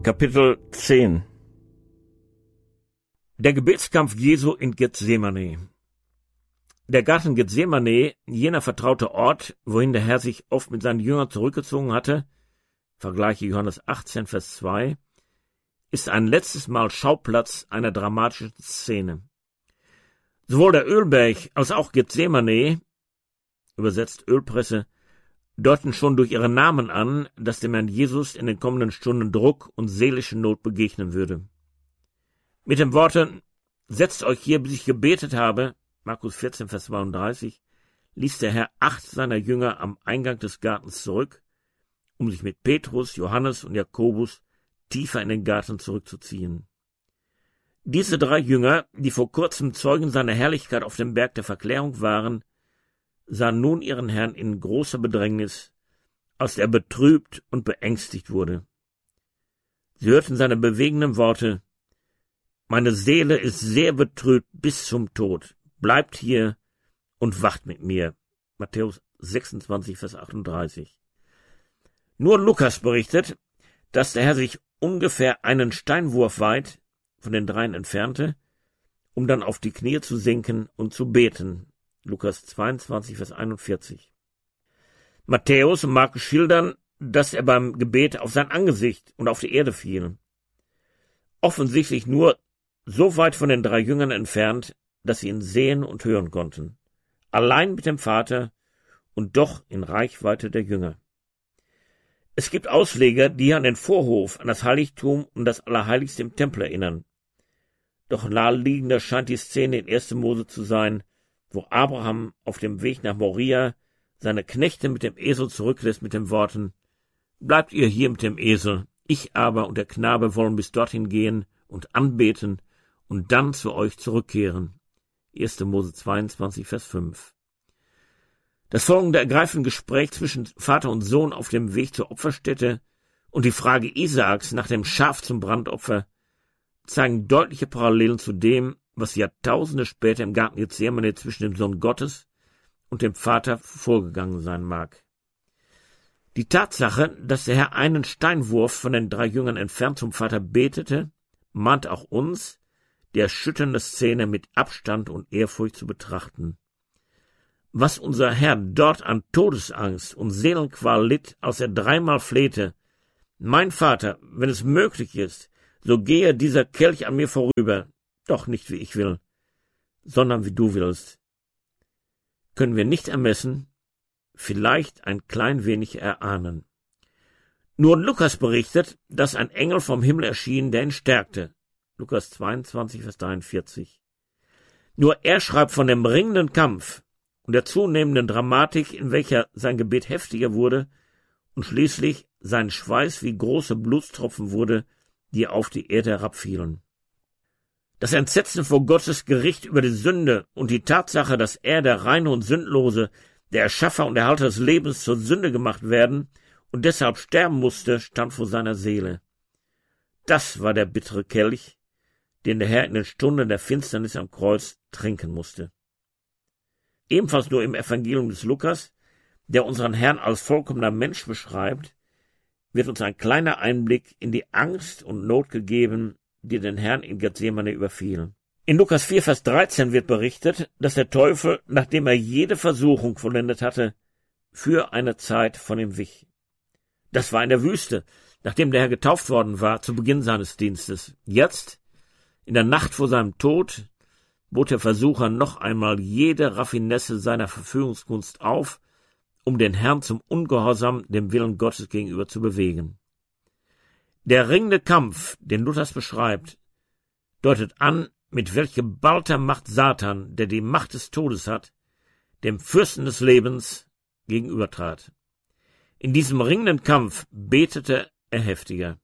Kapitel 10. Der Gebetskampf Jesu in Gethsemane. Der Garten Gethsemane, jener vertraute Ort, wohin der Herr sich oft mit seinen Jüngern zurückgezogen hatte, vergleiche Johannes 18, Vers 2, ist ein letztes Mal Schauplatz einer dramatischen Szene. Sowohl der Ölberg als auch Gethsemane, übersetzt Ölpresse, deuten schon durch ihre Namen an, dass dem Herrn Jesus in den kommenden Stunden Druck und seelische Not begegnen würde. Mit den Worten, setzt euch hier, bis ich gebetet habe, Markus 14, Vers 32, ließ der Herr 8 seiner Jünger am Eingang des Gartens zurück, um sich mit Petrus, Johannes und Jakobus tiefer in den Garten zurückzuziehen. Diese 3 Jünger, die vor kurzem Zeugen seiner Herrlichkeit auf dem Berg der Verklärung waren, sahen nun ihren Herrn in großer Bedrängnis, als er betrübt und beängstigt wurde. Sie hörten seine bewegenden Worte: Meine Seele ist sehr betrübt bis zum Tod. Bleibt hier und wacht mit mir. Matthäus 26, Vers 38. Nur Lukas berichtet, dass der Herr sich ungefähr einen Steinwurf weit von den 3 entfernte, um dann auf die Knie zu sinken und zu beten. Lukas 22, Vers 41. Matthäus und Markus schildern, dass er beim Gebet auf sein Angesicht und auf die Erde fiel. Offensichtlich nur so weit von den 3 Jüngern entfernt, dass sie ihn sehen und hören konnten. Allein mit dem Vater und doch in Reichweite der Jünger. Es gibt Ausleger, die an den Vorhof, an das Heiligtum und das Allerheiligste im Tempel erinnern. Doch naheliegender scheint die Szene in 1. Mose zu sein, wo Abraham auf dem Weg nach Moria seine Knechte mit dem Esel zurücklässt mit den Worten: Bleibt ihr hier mit dem Esel, ich aber und der Knabe wollen bis dorthin gehen und anbeten und dann zu euch zurückkehren. 1. Mose 22, Vers 5. Das folgende ergreifende Gespräch zwischen Vater und Sohn auf dem Weg zur Opferstätte und die Frage Isaaks nach dem Schaf zum Brandopfer zeigen deutliche Parallelen zu dem, was Jahrtausende später im Garten Gethsemane zwischen dem Sohn Gottes und dem Vater vorgegangen sein mag. Die Tatsache, dass der Herr einen Steinwurf von den 3 Jüngern entfernt zum Vater betete, mahnt auch uns, die erschütternde Szene mit Abstand und Ehrfurcht zu betrachten. Was unser Herr dort an Todesangst und Seelenqual litt, als er 3-mal flehte: Mein Vater, wenn es möglich ist, so gehe dieser Kelch an mir vorüber, doch nicht wie ich will, sondern wie du willst, können wir nicht ermessen, vielleicht ein klein wenig erahnen. Nur Lukas berichtet, dass ein Engel vom Himmel erschien, der ihn stärkte. Lukas 22, Vers 43. Nur er schreibt von dem ringenden Kampf und der zunehmenden Dramatik, in welcher sein Gebet heftiger wurde und schließlich sein Schweiß wie große Blutstropfen wurde, die auf die Erde herabfielen. Das Entsetzen vor Gottes Gericht über die Sünde und die Tatsache, dass er, der reine und sündlose, der Erschaffer und Erhalter des Lebens, zur Sünde gemacht werden und deshalb sterben musste, stand vor seiner Seele. Das war der bittere Kelch, den der Herr in den Stunden der Finsternis am Kreuz trinken musste. Ebenfalls nur im Evangelium des Lukas, der unseren Herrn als vollkommener Mensch beschreibt, wird uns ein kleiner Einblick in die Angst und Not gegeben, die den Herrn in Gethsemane überfiel. In Lukas 4, Vers 13 wird berichtet, dass der Teufel, nachdem er jede Versuchung vollendet hatte, für eine Zeit von ihm wich. Das war in der Wüste, nachdem der Herr getauft worden war, zu Beginn seines Dienstes. Jetzt, in der Nacht vor seinem Tod, bot der Versucher noch einmal jede Raffinesse seiner Verführungskunst auf, um den Herrn zum Ungehorsam dem Willen Gottes gegenüber zu bewegen. Der ringende Kampf, den Luthers beschreibt, deutet an, mit welch geballter Macht Satan, der die Macht des Todes hat, dem Fürsten des Lebens gegenübertrat. In diesem ringenden Kampf betete er heftiger.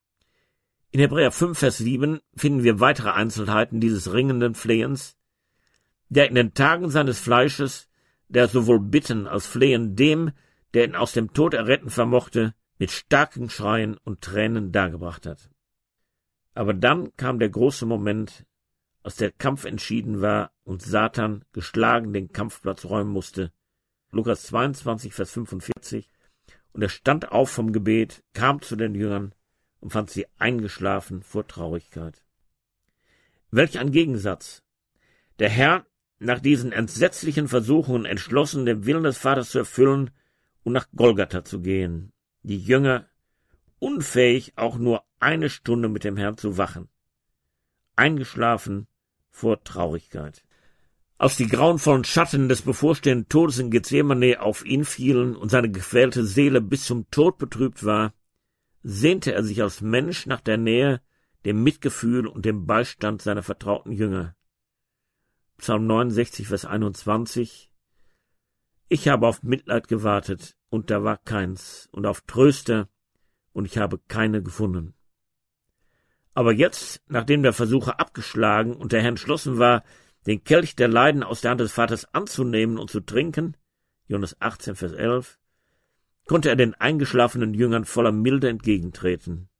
In Hebräer 5, Vers 7 finden wir weitere Einzelheiten dieses ringenden Flehens, der in den Tagen seines Fleisches, der sowohl bitten als flehen dem, der ihn aus dem Tod erretten vermochte, mit starken Schreien und Tränen dargebracht hat. Aber dann kam der große Moment, als der Kampf entschieden war und Satan geschlagen den Kampfplatz räumen musste. Lukas 22, Vers 45. Und er stand auf vom Gebet, kam zu den Jüngern und fand sie eingeschlafen vor Traurigkeit. Welch ein Gegensatz! Der Herr, nach diesen entsetzlichen Versuchungen entschlossen, den Willen des Vaters zu erfüllen und nach Golgatha zu gehen. Die Jünger unfähig, auch nur eine Stunde mit dem Herrn zu wachen. Eingeschlafen vor Traurigkeit. Als die grauenvollen Schatten des bevorstehenden Todes in Gethsemane auf ihn fielen und seine gequälte Seele bis zum Tod betrübt war, sehnte er sich als Mensch nach der Nähe, dem Mitgefühl und dem Beistand seiner vertrauten Jünger. Psalm 69, Vers 21: Ich habe auf Mitleid gewartet, und da war keins, und auf Tröster, und ich habe keine gefunden. Aber jetzt, nachdem der Versucher abgeschlagen und der Herr entschlossen war, den Kelch der Leiden aus der Hand des Vaters anzunehmen und zu trinken, Johannes 18, Vers 11, konnte er den eingeschlafenen Jüngern voller Milde entgegentreten.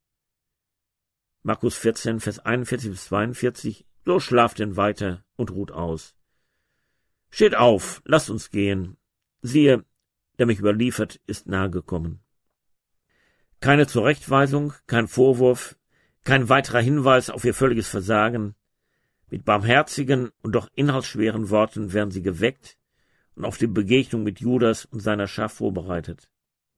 Markus 14, Vers 41 bis 42, so schlaft denn weiter und ruht aus. Steht auf, lasst uns gehen. Siehe, der mich überliefert, ist nahe gekommen. Keine Zurechtweisung, kein Vorwurf, kein weiterer Hinweis auf ihr völliges Versagen. Mit barmherzigen und doch inhaltsschweren Worten werden sie geweckt und auf die Begegnung mit Judas und seiner Schar vorbereitet.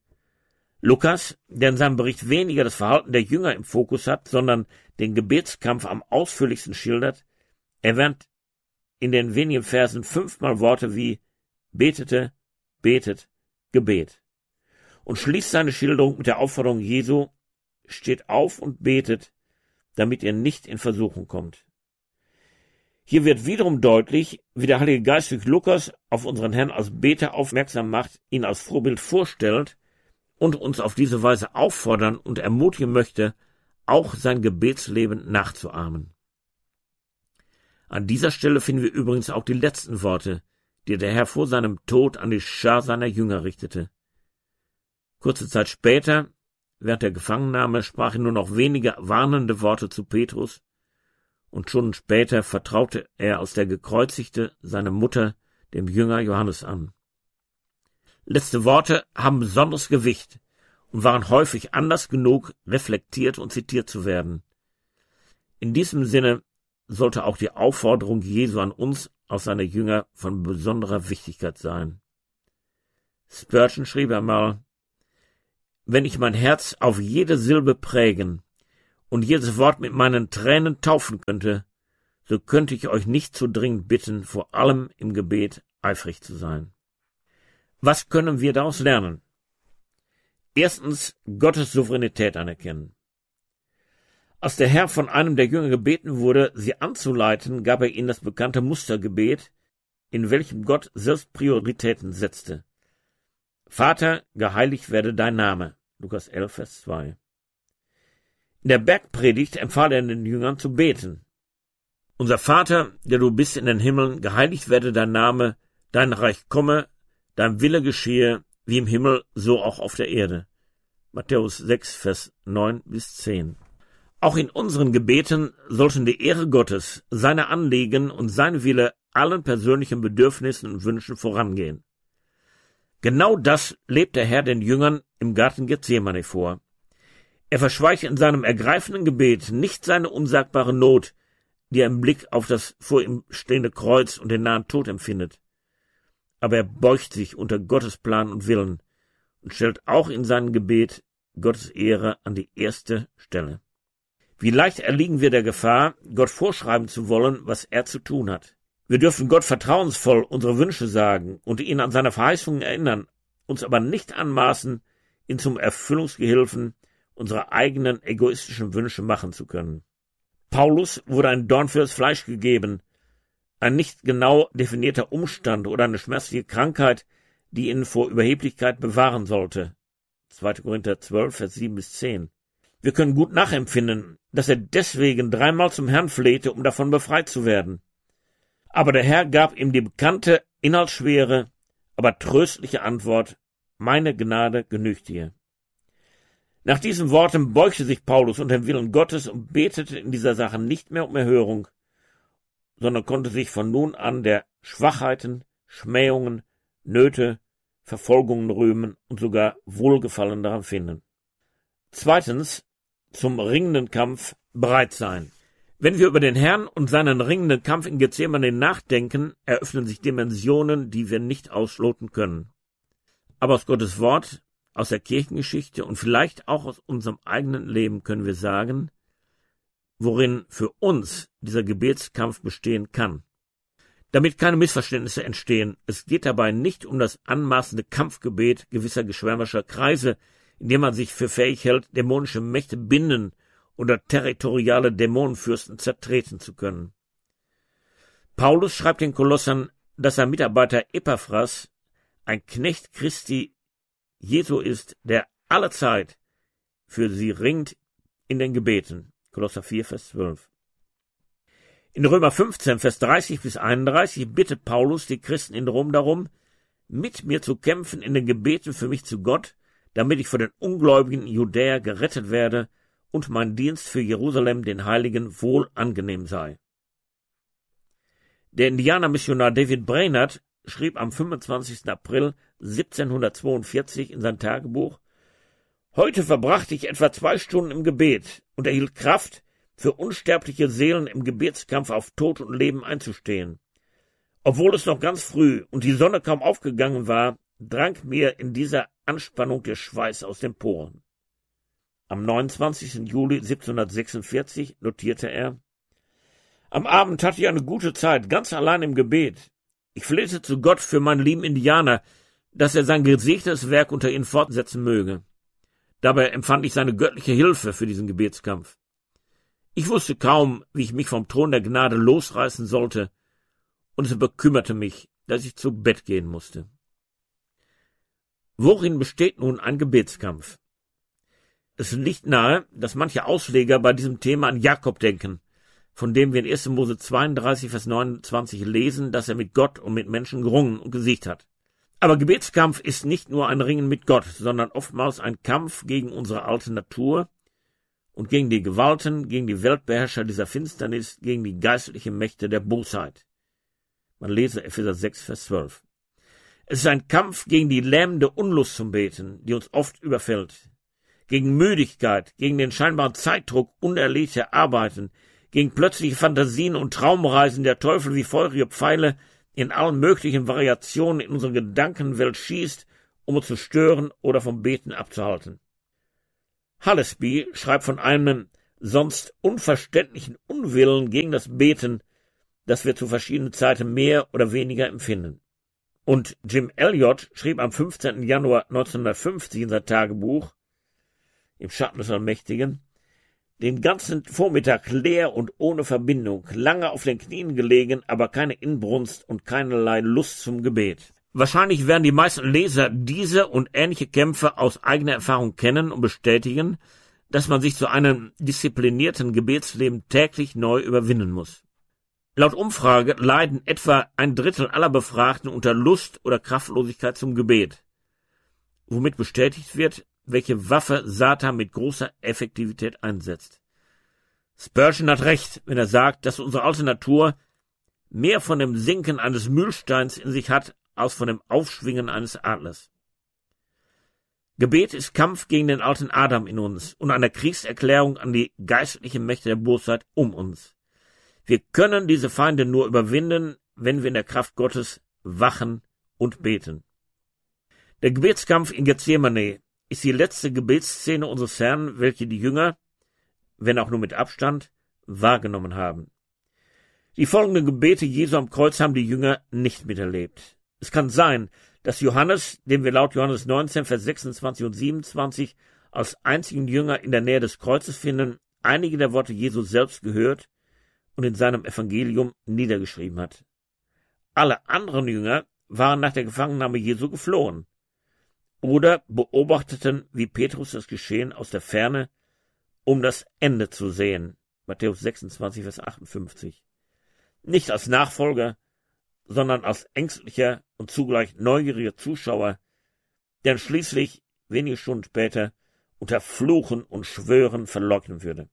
Lukas, der in seinem Bericht weniger das Verhalten der Jünger im Fokus hat, sondern den Gebetskampf am ausführlichsten schildert, erwähnt in den wenigen Versen 5-mal Worte wie betete, betet, Gebet und schließt seine Schilderung mit der Aufforderung Jesu: Steht auf und betet, damit ihr nicht in Versuchung kommt. Hier wird wiederum deutlich, wie der Heilige Geist durch Lukas auf unseren Herrn als Beter aufmerksam macht, ihn als Vorbild vorstellt und uns auf diese Weise auffordern und ermutigen möchte, auch sein Gebetsleben nachzuahmen. An dieser Stelle finden wir übrigens auch die letzten Worte, die der Herr vor seinem Tod an die Schar seiner Jünger richtete. Kurze Zeit später, während der Gefangennahme, sprach er nur noch wenige warnende Worte zu Petrus, und schon später vertraute er als der Gekreuzigte seine Mutter dem Jünger Johannes an. Letzte Worte haben besonderes Gewicht und waren häufig Anlass genug, reflektiert und zitiert zu werden. In diesem Sinne sollte auch die Aufforderung Jesu an uns aus seiner Jünger von besonderer Wichtigkeit sein. Spurgeon schrieb einmal: Wenn ich mein Herz auf jede Silbe prägen und jedes Wort mit meinen Tränen taufen könnte, so könnte ich euch nicht zu dringend bitten, vor allem im Gebet eifrig zu sein. Was können wir daraus lernen? Erstens, Gottes Souveränität anerkennen. Als der Herr von einem der Jünger gebeten wurde, sie anzuleiten, gab er ihnen das bekannte Mustergebet, in welchem Gott selbst Prioritäten setzte. Vater, geheiligt werde dein Name. Lukas 11, Vers 2. In der Bergpredigt empfahl er den Jüngern zu beten. Unser Vater, der du bist in den Himmeln, geheiligt werde dein Name, dein Reich komme, dein Wille geschehe, wie im Himmel, so auch auf der Erde. Matthäus 6, Vers 9 bis 10. Auch in unseren Gebeten sollten die Ehre Gottes, seine Anliegen und sein Wille allen persönlichen Bedürfnissen und Wünschen vorangehen. Genau das lebt der Herr den Jüngern im Garten Gethsemane vor. Er verschweigt in seinem ergreifenden Gebet nicht seine unsagbare Not, die er im Blick auf das vor ihm stehende Kreuz und den nahen Tod empfindet. Aber er beugt sich unter Gottes Plan und Willen und stellt auch in seinem Gebet Gottes Ehre an die erste Stelle. Wie leicht erliegen wir der Gefahr, Gott vorschreiben zu wollen, was er zu tun hat. Wir dürfen Gott vertrauensvoll unsere Wünsche sagen und ihn an seine Verheißungen erinnern, uns aber nicht anmaßen, ihn zum Erfüllungsgehilfen unserer eigenen egoistischen Wünsche machen zu können. Paulus wurde ein Dorn fürs Fleisch gegeben, ein nicht genau definierter Umstand oder eine schmerzliche Krankheit, die ihn vor Überheblichkeit bewahren sollte. 2. Korinther 12, Vers 7 bis 10. Wir können gut nachempfinden, dass er deswegen 3-mal zum Herrn flehte, um davon befreit zu werden. Aber der Herr gab ihm die bekannte, inhaltsschwere, aber tröstliche Antwort: Meine Gnade genügt dir. Nach diesen Worten beugte sich Paulus unter dem Willen Gottes und betete in dieser Sache nicht mehr um Erhörung, sondern konnte sich von nun an der Schwachheiten, Schmähungen, Nöte, Verfolgungen rühmen und sogar Wohlgefallen daran finden. Zweitens, zum ringenden Kampf bereit sein. Wenn wir über den Herrn und seinen ringenden Kampf in Gethsemane nachdenken, eröffnen sich Dimensionen, die wir nicht ausloten können. Aber aus Gottes Wort, aus der Kirchengeschichte und vielleicht auch aus unserem eigenen Leben können wir sagen, worin für uns dieser Gebetskampf bestehen kann. Damit keine Missverständnisse entstehen, es geht dabei nicht um das anmaßende Kampfgebet gewisser geschwärmerischer Kreise, in dem man sich für fähig hält, dämonische Mächte binden oder territoriale Dämonenfürsten zertreten zu können. Paulus schreibt den Kolossern, dass sein Mitarbeiter Epaphras ein Knecht Christi Jesu ist, der allezeit für sie ringt in den Gebeten. Kolosser 4, Vers 12. In Römer 15, Vers 30 bis 31 bittet Paulus die Christen in Rom darum, mit mir zu kämpfen in den Gebeten für mich zu Gott, damit ich vor den ungläubigen Judäer gerettet werde und mein Dienst für Jerusalem den Heiligen wohl angenehm sei. Der Indianermissionar David Brainerd schrieb am 25. April 1742 in sein Tagebuch: Heute verbrachte ich etwa 2 Stunden im Gebet und erhielt Kraft, für unsterbliche Seelen im Gebetskampf auf Tod und Leben einzustehen. Obwohl es noch ganz früh und die Sonne kaum aufgegangen war, drang mir in dieser Anspannung der Schweiß aus den Poren. Am 29. Juli 1746 notierte er: Am Abend hatte ich eine gute Zeit, ganz allein im Gebet. Ich flehte zu Gott für meinen lieben Indianer, dass er sein gesegnetes Werk unter ihnen fortsetzen möge. Dabei empfand ich seine göttliche Hilfe für diesen Gebetskampf. Ich wusste kaum, wie ich mich vom Thron der Gnade losreißen sollte, und es bekümmerte mich, dass ich zu Bett gehen musste. Worin besteht nun ein Gebetskampf? Es liegt nahe, dass manche Ausleger bei diesem Thema an Jakob denken, von dem wir in 1. Mose 32, Vers 29 lesen, dass er mit Gott und mit Menschen gerungen und gesiegt hat. Aber Gebetskampf ist nicht nur ein Ringen mit Gott, sondern oftmals ein Kampf gegen unsere alte Natur und gegen die Gewalten, gegen die Weltbeherrscher dieser Finsternis, gegen die geistlichen Mächte der Bosheit. Man lese Epheser 6, Vers 12. Es ist ein Kampf gegen die lähmende Unlust zum Beten, die uns oft überfällt, gegen Müdigkeit, gegen den scheinbaren Zeitdruck unerledigter Arbeiten, gegen plötzliche Fantasien und Traumreisen der Teufel wie feurige Pfeile in allen möglichen Variationen in unsere Gedankenwelt schießt, um uns zu stören oder vom Beten abzuhalten. Hallesby schreibt von einem sonst unverständlichen Unwillen gegen das Beten, das wir zu verschiedenen Zeiten mehr oder weniger empfinden. Und Jim Elliot schrieb am 15. Januar 1950 in sein Tagebuch, im Schatten des Allmächtigen, den ganzen Vormittag leer und ohne Verbindung, lange auf den Knien gelegen, aber keine Inbrunst und keinerlei Lust zum Gebet. Wahrscheinlich werden die meisten Leser diese und ähnliche Kämpfe aus eigener Erfahrung kennen und bestätigen, dass man sich zu einem disziplinierten Gebetsleben täglich neu überwinden muss. Laut Umfrage leiden etwa 1/3 aller Befragten unter Lust oder Kraftlosigkeit zum Gebet, womit bestätigt wird, welche Waffe Satan mit großer Effektivität einsetzt. Spurgeon hat recht, wenn er sagt, dass unsere alte Natur mehr von dem Sinken eines Mühlsteins in sich hat, als von dem Aufschwingen eines Adlers. Gebet ist Kampf gegen den alten Adam in uns und eine Kriegserklärung an die geistlichen Mächte der Bosheit um uns. Wir können diese Feinde nur überwinden, wenn wir in der Kraft Gottes wachen und beten. Der Gebetskampf in Gethsemane ist die letzte Gebetsszene unseres Herrn, welche die Jünger, wenn auch nur mit Abstand, wahrgenommen haben. Die folgenden Gebete Jesu am Kreuz haben die Jünger nicht miterlebt. Es kann sein, dass Johannes, den wir laut Johannes 19, Vers 26 und 27 als einzigen Jünger in der Nähe des Kreuzes finden, einige der Worte Jesu selbst gehört und in seinem Evangelium niedergeschrieben hat. Alle anderen Jünger waren nach der Gefangennahme Jesu geflohen oder beobachteten wie Petrus das Geschehen aus der Ferne, um das Ende zu sehen. Matthäus 26, Vers 58. Nicht als Nachfolger, sondern als ängstlicher und zugleich neugieriger Zuschauer, der schließlich wenige Stunden später unter Fluchen und Schwören verleugnen würde.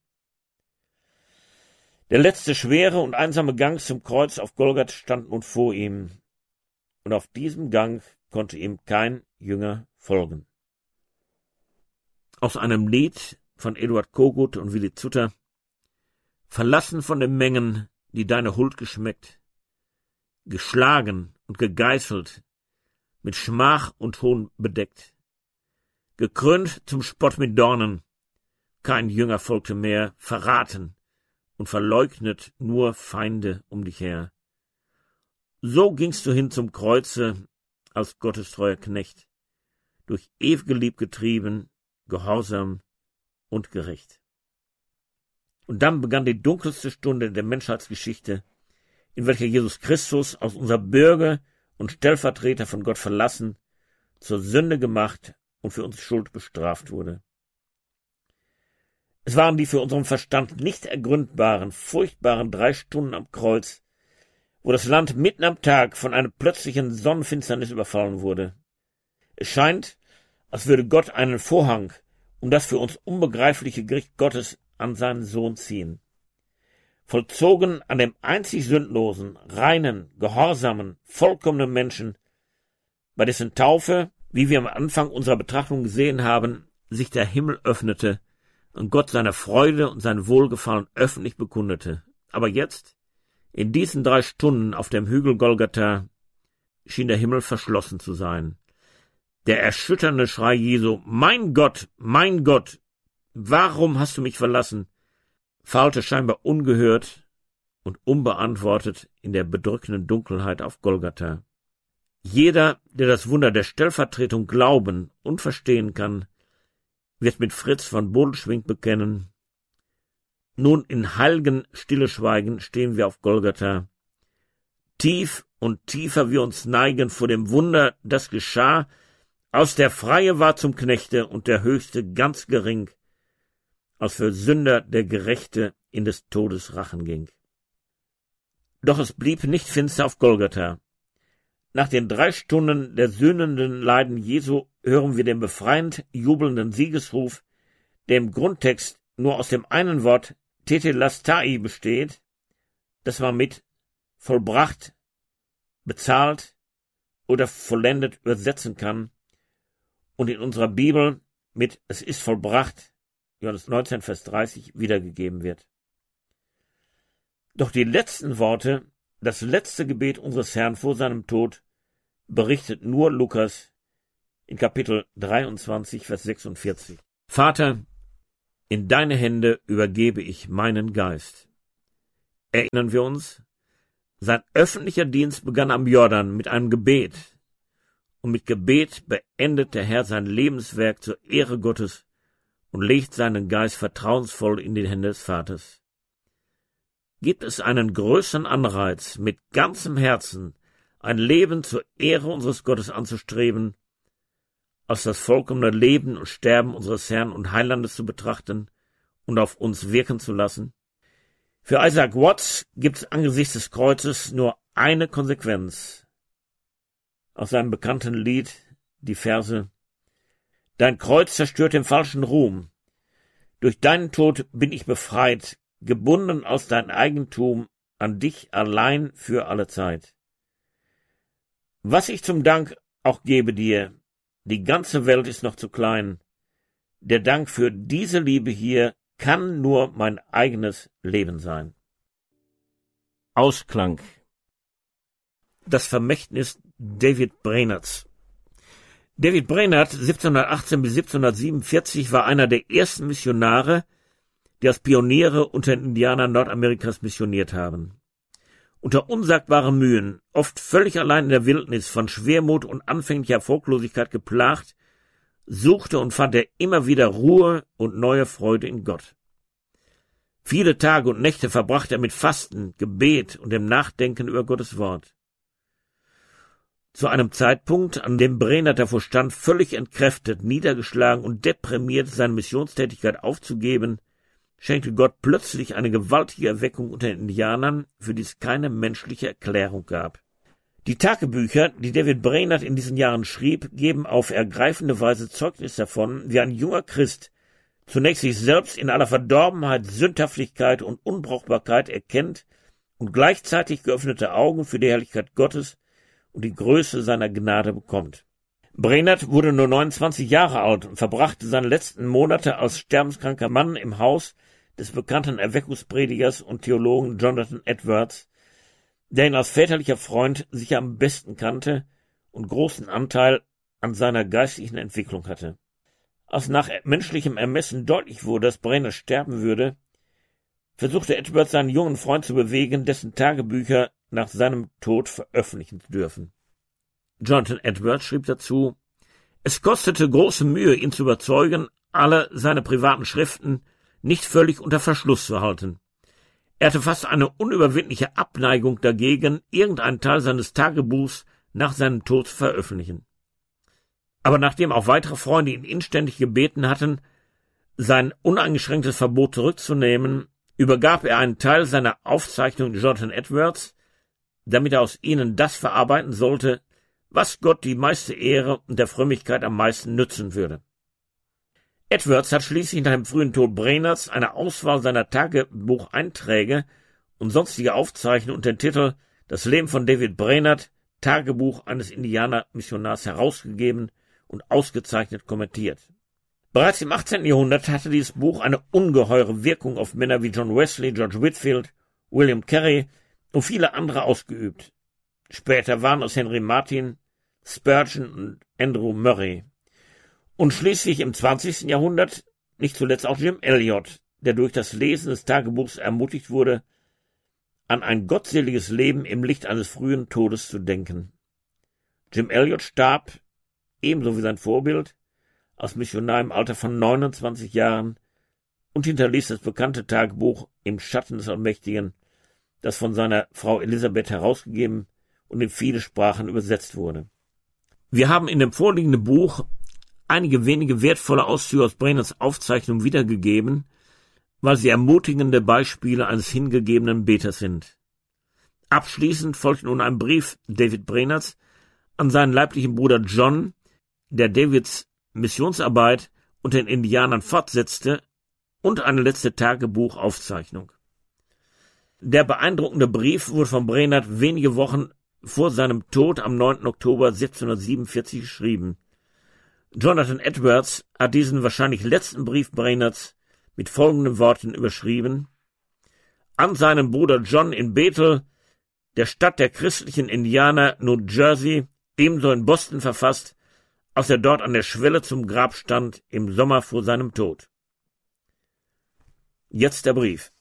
Der letzte schwere und einsame Gang zum Kreuz auf Golgatha stand nun vor ihm, und auf diesem Gang konnte ihm kein Jünger folgen. Aus einem Lied von Eduard Kogut und Willi Zutter. Verlassen von den Mengen, die deine Huld geschmeckt, geschlagen und gegeißelt, mit Schmach und Hohn bedeckt, gekrönt zum Spott mit Dornen, kein Jünger folgte mehr, verraten und verleugnet nur Feinde um dich her. So gingst du hin zum Kreuze als Gottes treuer Knecht, durch ew'ge Lieb getrieben, gehorsam und gerecht. Und dann begann die dunkelste Stunde der Menschheitsgeschichte, in welcher Jesus Christus als unser Bürger und Stellvertreter von Gott verlassen, zur Sünde gemacht und für uns Schuld bestraft wurde. Es waren die für unseren Verstand nicht ergründbaren, furchtbaren 3 Stunden am Kreuz, wo das Land mitten am Tag von einer plötzlichen Sonnenfinsternis überfallen wurde. Es scheint, als würde Gott einen Vorhang um das für uns unbegreifliche Gericht Gottes an seinen Sohn ziehen. Vollzogen an dem einzig sündlosen, reinen, gehorsamen, vollkommenen Menschen, bei dessen Taufe, wie wir am Anfang unserer Betrachtung gesehen haben, sich der Himmel öffnete und Gott seine Freude und sein Wohlgefallen öffentlich bekundete. Aber jetzt, in diesen 3 Stunden auf dem Hügel Golgatha, schien der Himmel verschlossen zu sein. Der erschütternde Schrei Jesu, mein Gott, warum hast du mich verlassen?, verhallte scheinbar ungehört und unbeantwortet in der bedrückenden Dunkelheit auf Golgatha. Jeder, der das Wunder der Stellvertretung glauben und verstehen kann, wird mit Fritz von Bodelschwingh bekennen: Nun in heilgen Stilleschweigen stehen wir auf Golgatha. Tief und tiefer wir uns neigen vor dem Wunder, das geschah, aus der Freie war zum Knechte und der Höchste ganz gering, als für Sünder der Gerechte in des Todes Rachen ging. Doch es blieb nicht finster auf Golgatha. Nach den 3 Stunden der sühnenden Leiden Jesu hören wir den befreiend jubelnden Siegesruf, der im Grundtext nur aus dem einen Wort Tetelestai besteht, das man mit vollbracht, bezahlt oder vollendet übersetzen kann und in unserer Bibel mit es ist vollbracht, Johannes 19, Vers 30, wiedergegeben wird. Doch die letzten Worte, das letzte Gebet unseres Herrn vor seinem Tod, berichtet nur Lukas in Kapitel 23, Vers 46. Vater, in deine Hände übergebe ich meinen Geist. Erinnern wir uns? Sein öffentlicher Dienst begann am Jordan mit einem Gebet. Und mit Gebet beendet der Herr sein Lebenswerk zur Ehre Gottes und legt seinen Geist vertrauensvoll in die Hände des Vaters. Gibt es einen größeren Anreiz, mit ganzem Herzen ein Leben zur Ehre unseres Gottes anzustreben, als das vollkommene Leben und Sterben unseres Herrn und Heilandes zu betrachten und auf uns wirken zu lassen? Für Isaac Watts gibt es angesichts des Kreuzes nur eine Konsequenz. Aus seinem bekannten Lied die Verse: Dein Kreuz zerstört den falschen Ruhm. Durch deinen Tod bin ich befreit, gebunden aus dein Eigentum, an dich allein für alle Zeit. Was ich zum Dank auch gebe dir, die ganze Welt ist noch zu klein. Der Dank für diese Liebe hier kann nur mein eigenes Leben sein. Ausklang. Das Vermächtnis David Brainerds. David Brainerd, 1718 bis 1747, war einer der ersten Missionare, die als Pioniere unter den Indianern Nordamerikas missioniert haben. Unter unsagbaren Mühen, oft völlig allein in der Wildnis, von Schwermut und anfänglicher Erfolglosigkeit geplagt, suchte und fand er immer wieder Ruhe und neue Freude in Gott. Viele Tage und Nächte verbrachte er mit Fasten, Gebet und dem Nachdenken über Gottes Wort. Zu einem Zeitpunkt, an dem Brainerd davor stand, völlig entkräftet, niedergeschlagen und deprimiert seine Missionstätigkeit aufzugeben, schenkte Gott plötzlich eine gewaltige Erweckung unter den Indianern, für die es keine menschliche Erklärung gab. Die Tagebücher, die David Brainerd in diesen Jahren schrieb, geben auf ergreifende Weise Zeugnis davon, wie ein junger Christ zunächst sich selbst in aller Verdorbenheit, Sündhaftigkeit und Unbrauchbarkeit erkennt und gleichzeitig geöffnete Augen für die Herrlichkeit Gottes und die Größe seiner Gnade bekommt. Brainerd wurde nur 29 Jahre alt und verbrachte seine letzten Monate als sterbenskranker Mann im Haus des bekannten Erweckungspredigers und Theologen Jonathan Edwards, der ihn als väterlicher Freund sicher am besten kannte und großen Anteil an seiner geistlichen Entwicklung hatte. Als nach menschlichem Ermessen deutlich wurde, dass Brainerd sterben würde, versuchte Edwards seinen jungen Freund zu bewegen, dessen Tagebücher nach seinem Tod veröffentlichen zu dürfen. Jonathan Edwards schrieb dazu: Es kostete große Mühe, ihn zu überzeugen, alle seine privaten Schriften nicht völlig unter Verschluss zu halten. Er hatte fast eine unüberwindliche Abneigung dagegen, irgendeinen Teil seines Tagebuchs nach seinem Tod zu veröffentlichen. Aber nachdem auch weitere Freunde ihn inständig gebeten hatten, sein uneingeschränktes Verbot zurückzunehmen, übergab er einen Teil seiner Aufzeichnungen Jonathan Edwards, damit er aus ihnen das verarbeiten sollte, was Gott die meiste Ehre und der Frömmigkeit am meisten nützen würde. Edwards hat schließlich nach dem frühen Tod Brainerds eine Auswahl seiner Tagebucheinträge und sonstige Aufzeichnungen unter dem Titel »Das Leben von David Brainerd, Tagebuch eines Indianermissionars« herausgegeben und ausgezeichnet kommentiert. Bereits im 18. Jahrhundert hatte dieses Buch eine ungeheure Wirkung auf Männer wie John Wesley, George Whitefield, William Carey und viele andere ausgeübt. Später waren es Henry Martyn, Spurgeon und Andrew Murray. Und schließlich im 20. Jahrhundert nicht zuletzt auch Jim Elliot, der durch das Lesen des Tagebuchs ermutigt wurde, an ein gottseliges Leben im Licht eines frühen Todes zu denken. Jim Elliot starb, ebenso wie sein Vorbild, als Missionar im Alter von 29 Jahren und hinterließ das bekannte Tagebuch Im Schatten des Allmächtigen, das von seiner Frau Elisabeth herausgegeben und in viele Sprachen übersetzt wurde. Wir haben in dem vorliegenden Buch einige wenige wertvolle Auszüge aus Brainerds Aufzeichnung wiedergegeben, weil sie ermutigende Beispiele eines hingegebenen Beters sind. Abschließend folgt nun ein Brief David Brainerds an seinen leiblichen Bruder John, der Davids Missionsarbeit unter den Indianern fortsetzte, und eine letzte Tagebuchaufzeichnung. Der beeindruckende Brief wurde von Brainerd wenige Wochen vor seinem Tod am 9. Oktober 1747 geschrieben. Jonathan Edwards hat diesen wahrscheinlich letzten Brief Brainerds mit folgenden Worten überschrieben: An seinen Bruder John in Bethel, der Stadt der christlichen Indianer New Jersey, ebenso in Boston verfasst, als er dort an der Schwelle zum Grab stand im Sommer vor seinem Tod. Jetzt der Brief.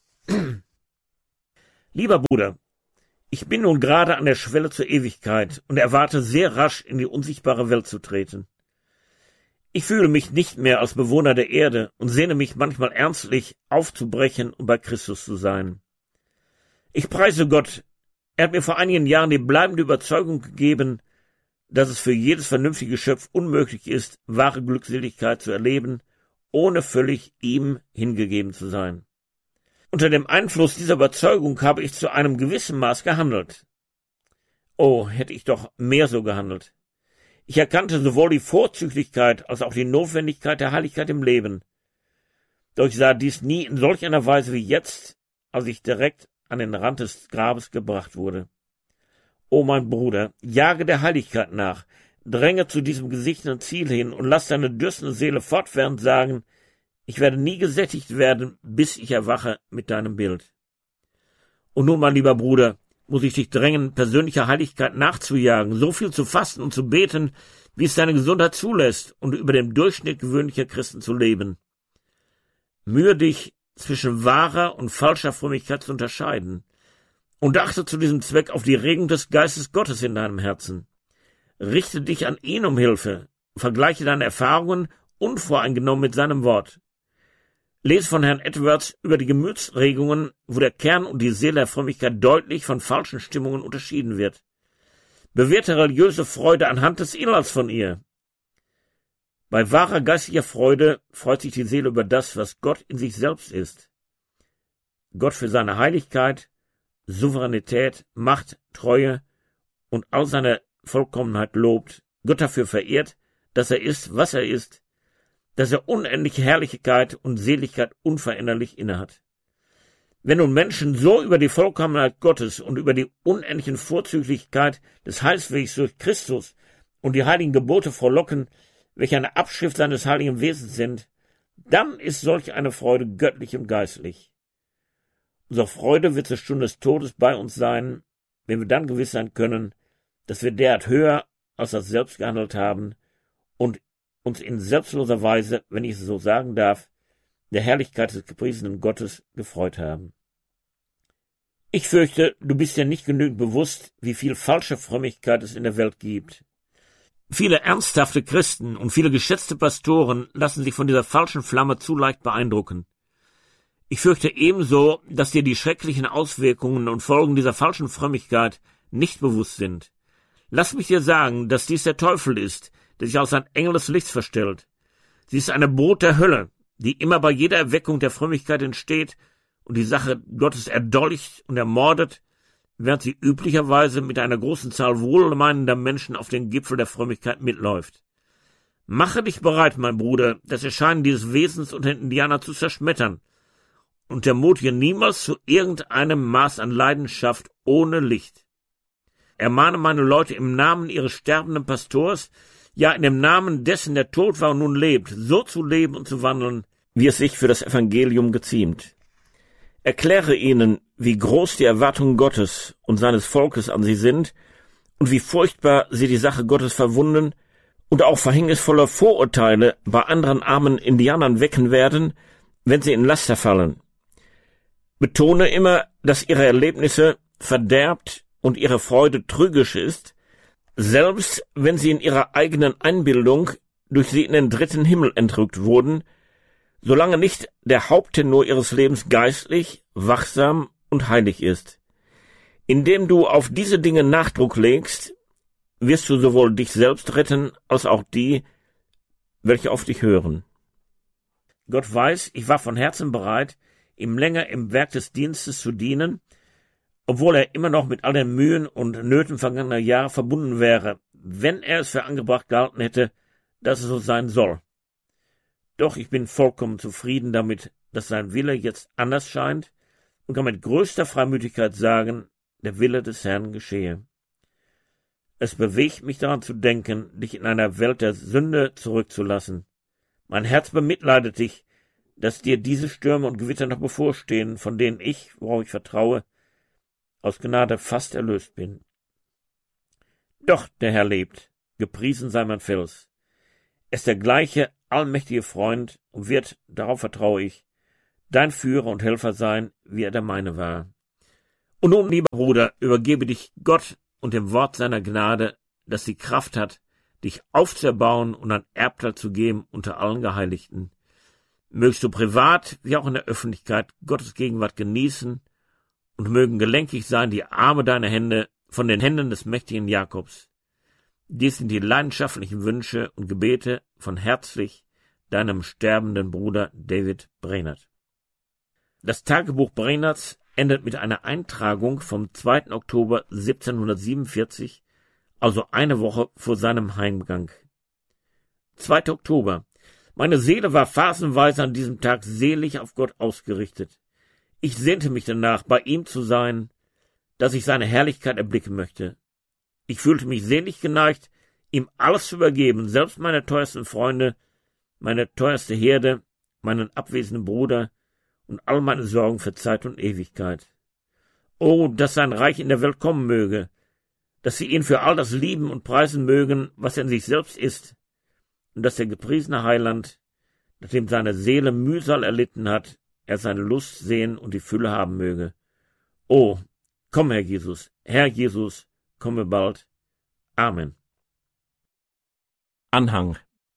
Lieber Bruder, ich bin nun gerade an der Schwelle zur Ewigkeit und erwarte sehr rasch in die unsichtbare Welt zu treten. Ich fühle mich nicht mehr als Bewohner der Erde und sehne mich manchmal ernstlich aufzubrechen und bei Christus zu sein. Ich preise Gott, er hat mir vor einigen Jahren die bleibende Überzeugung gegeben, dass es für jedes vernünftige Geschöpf unmöglich ist, wahre Glückseligkeit zu erleben, ohne völlig ihm hingegeben zu sein. Unter dem Einfluss dieser Überzeugung habe ich zu einem gewissen Maß gehandelt. Oh, hätte ich doch mehr so gehandelt. Ich erkannte sowohl die Vorzüglichkeit als auch die Notwendigkeit der Heiligkeit im Leben. Doch ich sah dies nie in solch einer Weise wie jetzt, als ich direkt an den Rand des Grabes gebracht wurde. O mein Bruder, jage der Heiligkeit nach, dränge zu diesem gesichteten Ziel hin und lass deine dürstende Seele fortwährend sagen, ich werde nie gesättigt werden, bis ich erwache mit deinem Bild. Und nun, mein lieber Bruder, muss ich dich drängen, persönlicher Heiligkeit nachzujagen, so viel zu fasten und zu beten, wie es deine Gesundheit zulässt, und über dem Durchschnitt gewöhnlicher Christen zu leben. Mühe dich, zwischen wahrer und falscher Frömmigkeit zu unterscheiden, und achte zu diesem Zweck auf die Regung des Geistes Gottes in deinem Herzen. Richte dich an ihn um Hilfe, vergleiche deine Erfahrungen unvoreingenommen mit seinem Wort. Lese von Herrn Edwards über die Gemütsregungen, wo der Kern und die Seele der Frömmigkeit deutlich von falschen Stimmungen unterschieden wird. Bewerte religiöse Freude anhand des Inhalts von ihr. Bei wahrer geistlicher Freude freut sich die Seele über das, was Gott in sich selbst ist. Gott für seine Heiligkeit, Souveränität, Macht, Treue und all seine Vollkommenheit lobt, Gott dafür verehrt, dass er ist, was er ist, dass er unendliche Herrlichkeit und Seligkeit unveränderlich innehat. Wenn nun Menschen so über die Vollkommenheit Gottes und über die unendlichen Vorzüglichkeit des Heilswegs durch Christus und die heiligen Gebote frohlocken, welche eine Abschrift seines heiligen Wesens sind, dann ist solch eine Freude göttlich und geistlich. Unsere Freude wird zur Stunde des Todes bei uns sein, wenn wir dann gewiss sein können, dass wir derart höher als das Selbst gehandelt haben und uns in selbstloser Weise, wenn ich es so sagen darf, der Herrlichkeit des gepriesenen Gottes gefreut haben. Ich fürchte, du bist dir nicht genügend bewusst, wie viel falsche Frömmigkeit es in der Welt gibt. Viele ernsthafte Christen und viele geschätzte Pastoren lassen sich von dieser falschen Flamme zu leicht beeindrucken. Ich fürchte ebenso, dass dir die schrecklichen Auswirkungen und Folgen dieser falschen Frömmigkeit nicht bewusst sind. Lass mich dir sagen, dass dies der Teufel ist, der sich als ein Engel des Lichts verstellt. Sie ist eine Brut der Hölle, die immer bei jeder Erweckung der Frömmigkeit entsteht und die Sache Gottes erdolcht und ermordet, während sie üblicherweise mit einer großen Zahl wohlmeinender Menschen auf den Gipfel der Frömmigkeit mitläuft. Mache dich bereit, mein Bruder, das Erscheinen dieses Wesens unter den Indianern zu zerschmettern und ermutige niemals zu irgendeinem Maß an Leidenschaft ohne Licht. Ermahne meine Leute im Namen ihres sterbenden Pastors, ja in dem Namen dessen, der tot war und nun lebt, so zu leben und zu wandeln, wie es sich für das Evangelium geziemt. Erkläre ihnen, wie groß die Erwartungen Gottes und seines Volkes an sie sind und wie furchtbar sie die Sache Gottes verwunden und auch verhängnisvolle Vorurteile bei anderen armen Indianern wecken werden, wenn sie in Laster fallen. Betone immer, dass ihre Erlebnisse verderbt und ihre Freude trügisch ist, selbst wenn sie in ihrer eigenen Einbildung durch sie in den dritten Himmel entrückt wurden, solange nicht der Haupttenor ihres Lebens geistlich, wachsam und heilig ist. Indem du auf diese Dinge Nachdruck legst, wirst du sowohl dich selbst retten, als auch die, welche auf dich hören. Gott weiß, ich war von Herzen bereit, ihm länger im Werk des Dienstes zu dienen, obwohl er immer noch mit all den Mühen und Nöten vergangener Jahre verbunden wäre, wenn er es für angebracht gehalten hätte, dass es so sein soll. Doch ich bin vollkommen zufrieden damit, dass sein Wille jetzt anders scheint und kann mit größter Freimütigkeit sagen, der Wille des Herrn geschehe. Es bewegt mich daran zu denken, dich in einer Welt der Sünde zurückzulassen. Mein Herz bemitleidet dich, dass dir diese Stürme und Gewitter noch bevorstehen, von denen ich, worauf ich vertraue, aus Gnade fast erlöst bin. Doch der Herr lebt, gepriesen sei mein Fels. Er ist der gleiche allmächtige Freund und wird, darauf vertraue ich, dein Führer und Helfer sein, wie er der meine war. Und nun, lieber Bruder, übergebe dich Gott und dem Wort seiner Gnade, das die Kraft hat, dich aufzuerbauen und ein Erbteil zu geben unter allen Geheiligten. Mögst du privat wie auch in der Öffentlichkeit Gottes Gegenwart genießen und mögen gelenkig sein die Arme deiner Hände von den Händen des mächtigen Jakobs. Dies sind die leidenschaftlichen Wünsche und Gebete von herzlich deinem sterbenden Bruder David Brainerd. Das Tagebuch Brainerds endet mit einer Eintragung vom 2. Oktober 1747, also eine Woche vor seinem Heimgang. 2. Oktober. Meine Seele war phasenweise an diesem Tag selig auf Gott ausgerichtet. Ich sehnte mich danach, bei ihm zu sein, dass ich seine Herrlichkeit erblicken möchte. Ich fühlte mich sehnlich geneigt, ihm alles zu übergeben, selbst meine teuersten Freunde, meine teuerste Herde, meinen abwesenden Bruder und all meine Sorgen für Zeit und Ewigkeit. Oh, dass sein Reich in der Welt kommen möge, dass sie ihn für all das lieben und preisen mögen, was er in sich selbst ist, und dass der gepriesene Heiland, nachdem seine Seele Mühsal erlitten hat, er seine Lust sehen und die Fülle haben möge. Oh, komm, Herr Jesus, komme bald. Amen. Anhang.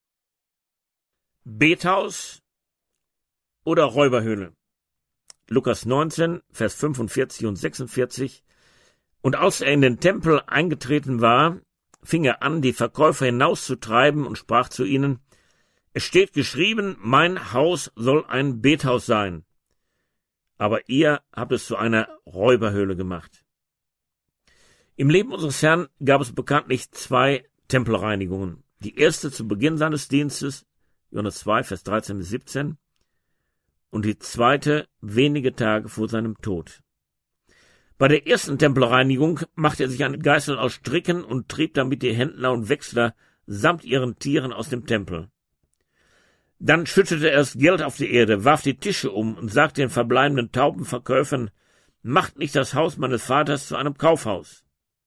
Bethaus oder Räuberhöhle? Lukas 19, Vers 45 und 46. Und als er in den Tempel eingetreten war, fing er an, die Verkäufer hinauszutreiben und sprach zu ihnen: Es steht geschrieben, mein Haus soll ein Bethaus sein. Aber ihr habt es zu einer Räuberhöhle gemacht. Im Leben unseres Herrn gab es bekanntlich 2 Tempelreinigungen. Die erste zu Beginn seines Dienstes, Johannes 2, Vers 13 bis 17, und die zweite wenige Tage vor seinem Tod. Bei der ersten Tempelreinigung machte er sich eine Geißel aus Stricken und trieb damit die Händler und Wechsler samt ihren Tieren aus dem Tempel. Dann schüttete er das Geld auf die Erde, warf die Tische um und sagte den verbleibenden Taubenverkäufern: Macht nicht das Haus meines Vaters zu einem Kaufhaus.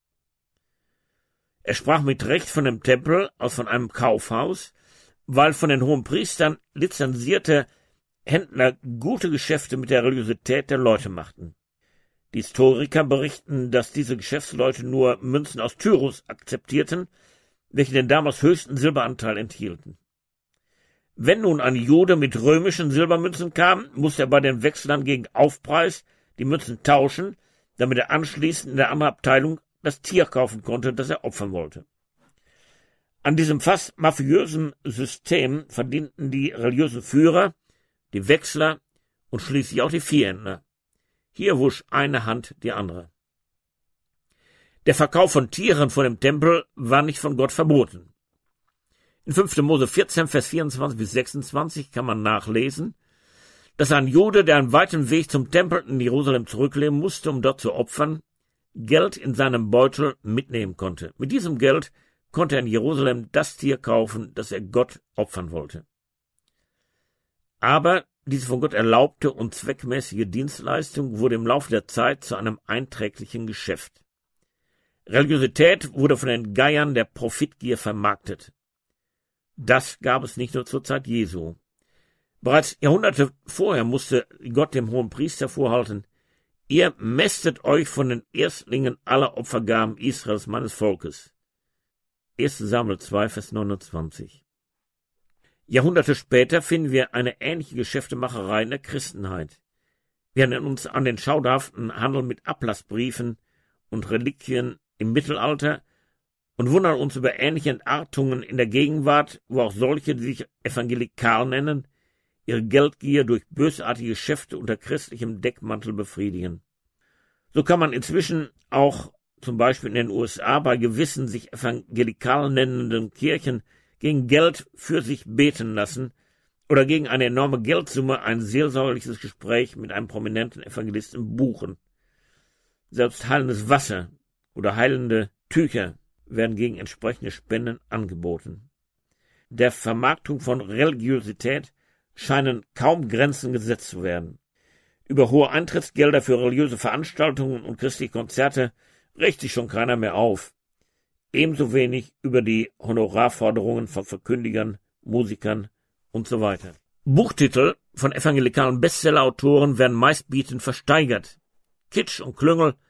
Er sprach mit Recht von dem Tempel als von einem Kaufhaus, weil von den Hohenpriestern lizenzierte Händler gute Geschäfte mit der Religiosität der Leute machten. Die Historiker berichten, dass diese Geschäftsleute nur Münzen aus Tyrus akzeptierten, welche den damals höchsten Silberanteil enthielten. Wenn nun ein Jude mit römischen Silbermünzen kam, musste er bei den Wechslern gegen Aufpreis die Münzen tauschen, damit er anschließend in der anderen Abteilung das Tier kaufen konnte, das er opfern wollte. An diesem fast mafiösen System verdienten die religiösen Führer, die Wechsler und schließlich auch die Viehhändler. Hier wusch eine Hand die andere. Der Verkauf von Tieren vor dem Tempel war nicht von Gott verboten. In 5. Mose 14, Vers 24 bis 26 kann man nachlesen, dass ein Jude, der einen weiten Weg zum Tempel in Jerusalem zurücklegen musste, um dort zu opfern, Geld in seinem Beutel mitnehmen konnte. Mit diesem Geld konnte er in Jerusalem das Tier kaufen, das er Gott opfern wollte. Aber diese von Gott erlaubte und zweckmäßige Dienstleistung wurde im Laufe der Zeit zu einem einträglichen Geschäft. Religiosität wurde von den Geiern der Profitgier vermarktet. Das gab es nicht nur zur Zeit Jesu. Bereits Jahrhunderte vorher musste Gott dem Hohenpriester vorhalten: Ihr mästet euch von den Erstlingen aller Opfergaben Israels, meines Volkes. 1. Samuel 2, Vers 29. Jahrhunderte später finden wir eine ähnliche Geschäftemacherei in der Christenheit. Wir erinnern uns an den schauderhaften Handel mit Ablassbriefen und Reliquien im Mittelalter und wundern uns über ähnliche Entartungen in der Gegenwart, wo auch solche, die sich evangelikal nennen, ihre Geldgier durch bösartige Geschäfte unter christlichem Deckmantel befriedigen. So kann man inzwischen auch zum Beispiel in den USA bei gewissen sich evangelikal nennenden Kirchen gegen Geld für sich beten lassen oder gegen eine enorme Geldsumme ein seelsorgerliches Gespräch mit einem prominenten Evangelisten buchen. Selbst heilendes Wasser oder heilende Tücher werden gegen entsprechende Spenden angeboten. Der Vermarktung von Religiosität scheinen kaum Grenzen gesetzt zu werden. Über hohe Eintrittsgelder für religiöse Veranstaltungen und christliche Konzerte regt sich schon keiner mehr auf. Ebenso wenig über die Honorarforderungen von Verkündigern, Musikern und so weiter. Buchtitel von evangelikalen Bestsellerautoren werden meistbietend versteigert. Kitsch und Klüngel